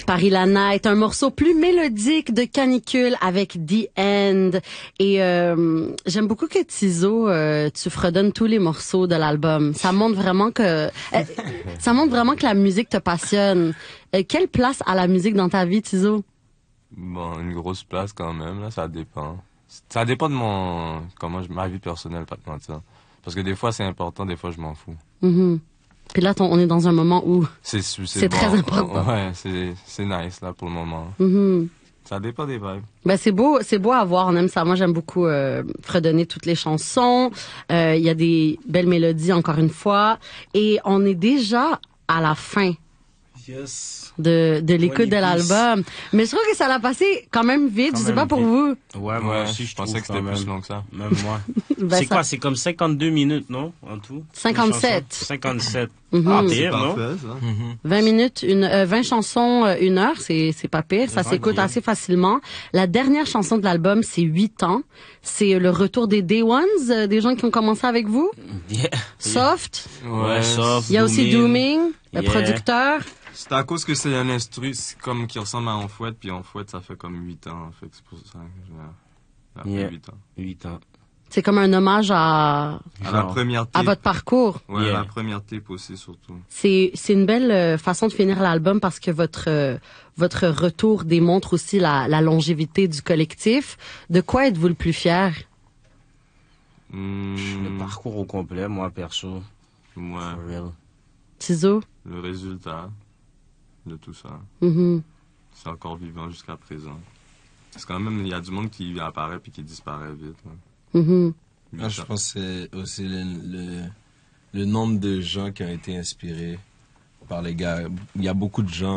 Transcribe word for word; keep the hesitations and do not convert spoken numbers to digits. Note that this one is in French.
Paris la Night, un morceau plus mélodique de Canicule avec The End. Et euh, j'aime beaucoup que Tizo, euh, tu fredonnes tous les morceaux de l'album. Ça montre vraiment que euh, ça montre vraiment que la musique te passionne. Euh, quelle place a la musique dans ta vie, Tizo? Bon, une grosse place quand même, là, ça dépend. Ça dépend de mon, comment je, ma vie personnelle, pas de mentir. Parce que des fois c'est important, des fois je m'en fous. Mm-hmm. Puis là, ton, on est dans un moment où c'est, c'est, c'est bon, très important. Ouais, c'est, c'est nice là pour le moment. Mm-hmm. Ça dépend des vibes. Ben c'est beau, c'est beau à voir. On aime ça. Moi, j'aime beaucoup euh, fredonner toutes les chansons. Il euh, y a des belles mélodies, encore une fois, et on est déjà à la fin. Yes. de, de l'écoute de l'album. Mais je trouve que ça l'a passé quand même vite. Quand je sais pas pour vite. Vous. Ouais, moi ouais, aussi, je, je pensais que c'était plus long que ça. Même moi. ben c'est ça... quoi? C'est comme cinquante-deux minutes, non? En tout? cinquante-sept. cinquante-sept. Mm-hmm. Ah, pire, c'est non? parfait, ça. Mm-hmm. vingt minutes, une, euh, vingt chansons, euh, une heure, c'est, c'est pas pire. Ça s'écoute bien. Assez facilement. La dernière chanson de l'album, c'est huit ans. C'est le retour des Day Ones, euh, des gens qui ont commencé avec vous. Yeah. Soft. Ouais, Soft. Il y a aussi Dooming, le yeah. producteur. C'est à cause que c'est un instru comme qui ressemble à On Fouette, puis On Fouette, ça fait comme huit ans, en fait, c'est pour ça que j'ai yeah. huit ans. huit ans. C'est comme un hommage à... À la première tape. À votre parcours. Ouais, yeah. la première tape aussi, surtout. C'est, c'est une belle euh, façon de finir l'album parce que votre, euh, votre retour démontre aussi la, la longévité du collectif. De quoi êtes-vous le plus fier? Mmh. Le parcours au complet, moi, perso. Ouais. For real. Tizo? Le résultat de tout ça. Mm-hmm. C'est encore vivant jusqu'à présent. Parce que quand même, il y a du monde qui apparaît puis qui disparaît vite. Hein. Mm-hmm. Ah, je pense que c'est aussi le, le, le nombre de gens qui ont été inspirés par les gars. Il y a beaucoup de gens